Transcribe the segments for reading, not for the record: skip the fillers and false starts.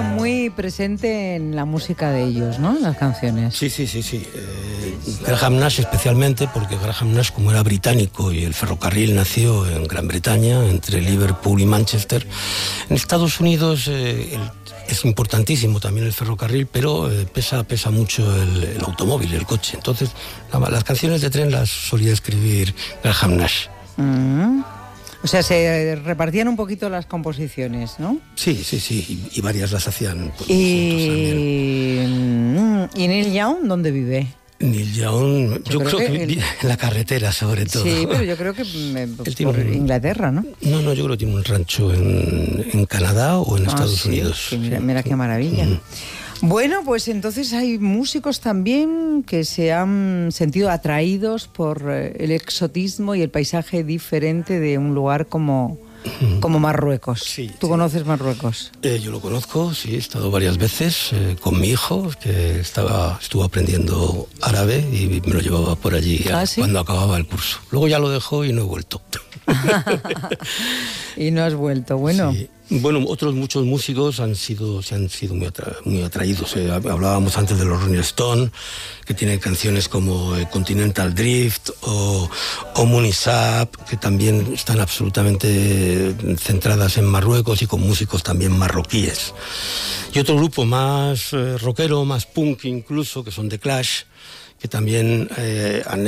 muy presente en la música de ellos, ¿no? En las canciones. Sí. Graham Nash especialmente, porque Graham Nash, como era británico y el ferrocarril nació en Gran Bretaña, entre Liverpool y Manchester. En Estados Unidos es importantísimo también el ferrocarril, pero pesa mucho el automóvil, el coche. Entonces, las canciones de tren las solía escribir Graham Nash. O sea, se repartían un poquito las composiciones, ¿no? Sí, y varias las hacían. ¿Y Neil Young dónde vive? Neil Young, yo creo que en la carretera, sobre todo. Sí, pero yo creo que por Inglaterra, ¿no? No, yo creo que tiene un rancho en Canadá o en Estados Unidos. Sí, mira qué maravilla. Bueno, pues entonces hay músicos también que se han sentido atraídos por el exotismo y el paisaje diferente de un lugar como Marruecos. Sí, ¿Tú conoces Marruecos? Yo lo conozco, sí, he estado varias veces con mi hijo, que estuvo aprendiendo árabe y me lo llevaba por allí cuando acababa el curso. Luego ya lo dejó y no he vuelto. Y no has vuelto, bueno. Sí. Bueno, otros muchos músicos se han sido muy atraídos. Hablábamos antes de los Rolling Stones, que tienen canciones como Continental Drift o Munisab, que también están absolutamente centradas en Marruecos y con músicos también marroquíes. Y otro grupo más rockero, más punk incluso, que son The Clash, que también se han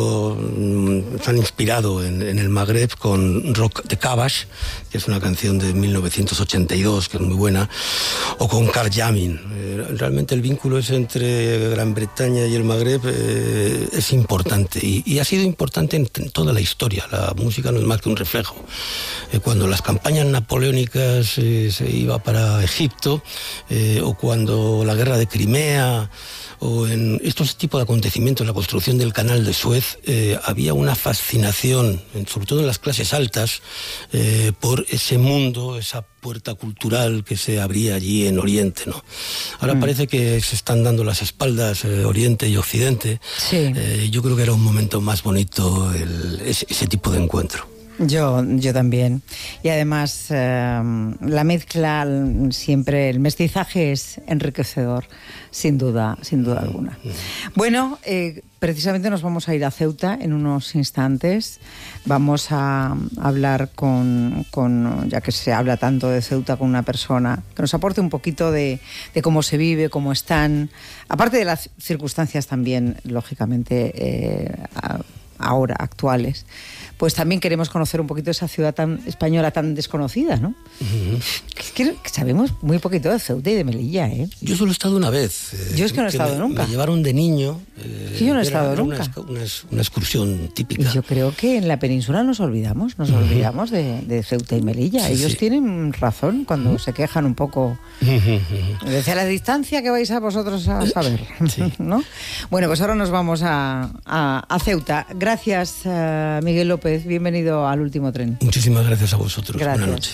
inspirado en el Magreb con Rock de Kabash, que es una canción de 1982, que es muy buena, o con Karl Jamin. Realmente el vínculo es entre Gran Bretaña y el Magreb es importante, y ha sido importante en toda la historia. La música no es más que un reflejo. Cuando las campañas napoleónicas se iba para Egipto, o cuando la guerra de Crimea, o en estos tipos de acontecimientos, la construcción del canal de Suez, había una fascinación, sobre todo en las clases altas, por ese mundo, esa puerta cultural que se abría allí en Oriente, ¿no? Ahora parece que se están dando las espaldas Oriente y Occidente. Sí. Yo creo que era un momento más bonito ese tipo de encuentro. Yo también. Y además la mezcla, siempre el mestizaje es enriquecedor, sin duda alguna. Bueno, precisamente nos vamos a ir a Ceuta en unos instantes. Vamos a hablar con ya que se habla tanto de Ceuta, con una persona que nos aporte un poquito de cómo se vive, cómo están, aparte de las circunstancias también, lógicamente, ahora actuales. Pues también queremos conocer un poquito esa ciudad tan española, tan desconocida, ¿no? Es que sabemos muy poquito de Ceuta y de Melilla, ¿eh? Yo solo he estado una vez. Yo es que no he estado nunca. Me llevaron de niño. Yo no he estado nunca. Una excursión típica. Y yo creo que en la península nos olvidamos de Ceuta y Melilla. Sí, Ellos sí. tienen razón cuando se quejan un poco. Desde la distancia que vais a vosotros a saber, Sí. ¿no? Bueno, pues ahora nos vamos a Ceuta. Gracias, Miguel López. Bienvenido al Último Tren. Muchísimas gracias a vosotros. Gracias. Buenas noches.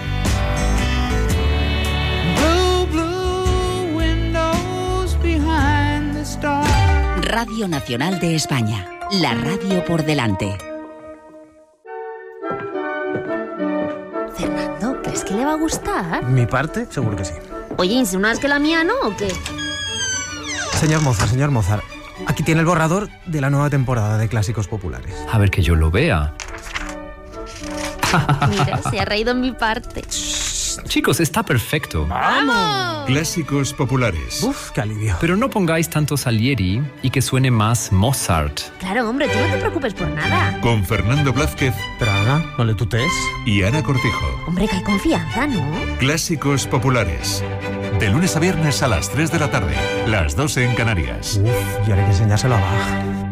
Radio Nacional de España. La radio por delante. Fernando, ¿crees que le va a gustar? Mi parte, seguro que sí. Oye, ¿insinúas que la mía no o qué? Señor Mozart, aquí tiene el borrador de la nueva temporada de Clásicos Populares. A ver que yo lo vea. Mira, se ha reído en mi parte. Chicos, está perfecto. ¡Vamos! Clásicos Populares. Uf, qué alivio. Pero no pongáis tanto Salieri y que suene más Mozart. Claro, hombre, tú no te preocupes por nada. Con Fernando Blázquez Pero Ana, no le tutees. y Ana Cortijo. Hombre, que hay confianza, ¿no? Clásicos Populares. De lunes a viernes a las 3 de la tarde. Las 2 en Canarias. Uf, y ahora hay que enseñárselo a Bach.